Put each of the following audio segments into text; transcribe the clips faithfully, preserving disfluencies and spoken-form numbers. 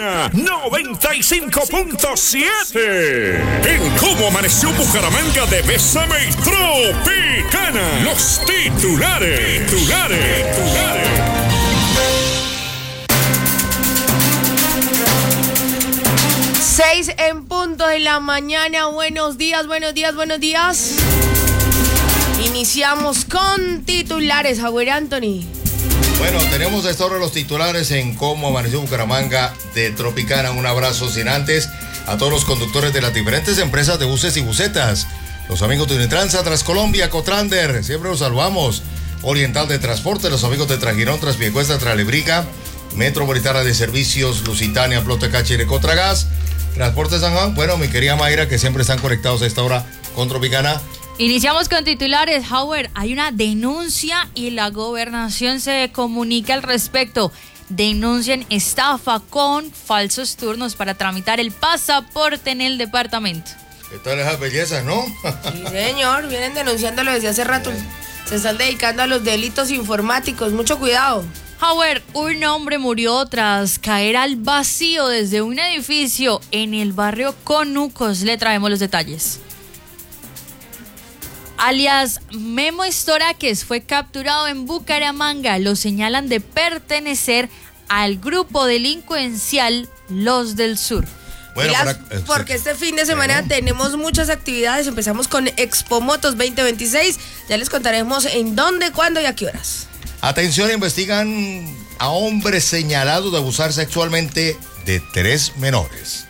Tropicana noventa y cinco punto siete. En Cómo Amaneció Bucaramanga de Bésame y Tropicana. Los titulares. Titulares. Titulares. Seis en punto de la mañana. Buenos días, buenos días, buenos días. Iniciamos con titulares, Javier Anthony. Bueno, tenemos a esta hora los titulares en Cómo Amaneció Bucaramanga de Tropicana. Un abrazo sin antes a todos los conductores de las diferentes empresas de buses y busetas. Los amigos de Unitransa, Transcolombia, Cotrander, siempre los saludamos. Oriental de Transporte, los amigos de Trajirón, Transpiecuesta, Tralebrica, Metropolitana de Servicios, Lusitania, Flota Cachire, Cotragas, Transporte San Juan. Bueno, mi querida Mayra, que siempre están conectados a esta hora con Tropicana. Iniciamos con titulares. Howard, hay una denuncia y la gobernación se comunica al respecto. Denuncian estafa con falsos turnos para tramitar el pasaporte en el departamento. ¿Qué tal esas bellezas, no? Sí, señor, vienen denunciándolo desde hace rato. Se están dedicando a los delitos informáticos. Mucho cuidado. Howard, un hombre murió tras caer al vacío desde un edificio en el barrio Conucos. Le traemos los detalles. Alias Memo Estoraques fue capturado en Bucaramanga. Lo señalan de pertenecer al grupo delincuencial Los del Sur. Bueno, para, eh, porque este fin de semana bueno. tenemos muchas actividades. Empezamos con Expo Motos veinte veintiséis. Ya les contaremos en dónde, cuándo y a qué horas. Atención, investigan a hombres señalados de abusar sexualmente de tres menores.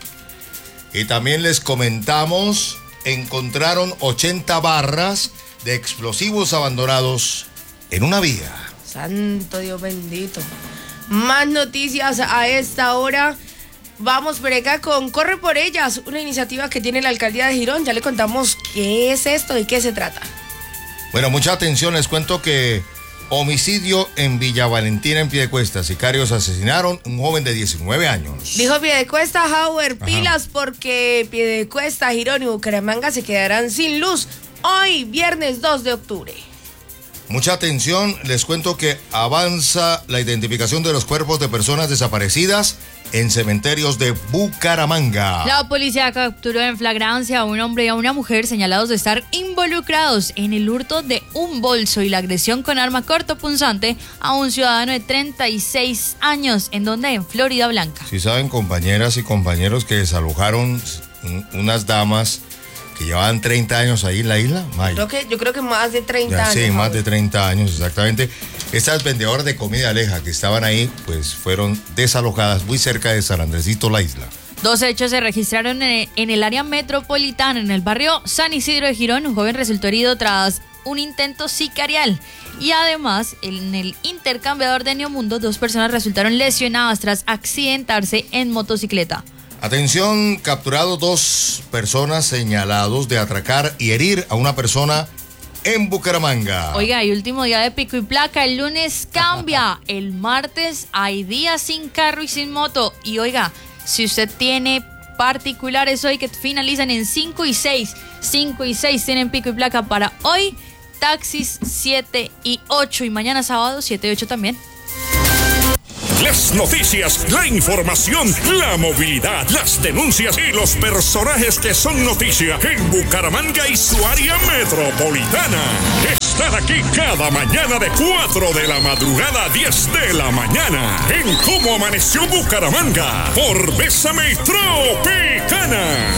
Y también les comentamos, encontraron ochenta barras de explosivos abandonados en una vía. Santo Dios bendito. Más noticias a esta hora. Vamos por acá con Corre por Ellas, una iniciativa que tiene la alcaldía de Girón. Ya le contamos qué es esto y qué se trata. Bueno, mucha atención, les cuento que homicidio en Villa Valentina, en Piedecuesta. Sicarios asesinaron a un joven de diecinueve años. Dijo Piedecuesta, Howard, pilas porque Piedecuesta, Girón y Bucaramanga se quedarán sin luz hoy, viernes dos de octubre. Mucha atención, les cuento que avanza la identificación de los cuerpos de personas desaparecidas en cementerios de Bucaramanga. La policía capturó en flagrancia a un hombre y a una mujer señalados de estar involucrados en el hurto de un bolso y la agresión con arma cortopunzante a un ciudadano de treinta y seis años. ¿En donde? En Florida Blanca. Si saben, compañeras y compañeros, que desalojaron unas damas que llevaban treinta años ahí en la isla. Yo creo que, yo creo que más de treinta ya, años. Sí, más de treinta años, exactamente. Estas vendedoras de comida aleja que estaban ahí, pues fueron desalojadas muy cerca de San Andresito, la isla. Dos hechos se registraron en el área metropolitana, en el barrio San Isidro de Girón. Un joven resultó herido tras un intento sicarial. Y además, en el intercambiador de Neomundo, dos personas resultaron lesionadas tras accidentarse en motocicleta. Atención, capturados dos personas señalados de atracar y herir a una persona en Bucaramanga. Oiga, y último día de pico y placa, el lunes cambia, el martes hay días sin carro y sin moto. Y oiga, si usted tiene particulares hoy que finalizan en cinco y seis, cinco y seis tienen pico y placa para hoy, taxis siete y ocho y mañana sábado siete y ocho también. Las noticias, la información, la movilidad, las denuncias y los personajes que son noticia en Bucaramanga y su área metropolitana. Están aquí cada mañana de cuatro de la madrugada a diez de la mañana en Cómo Amaneció Bucaramanga por Bésame y Tropicana.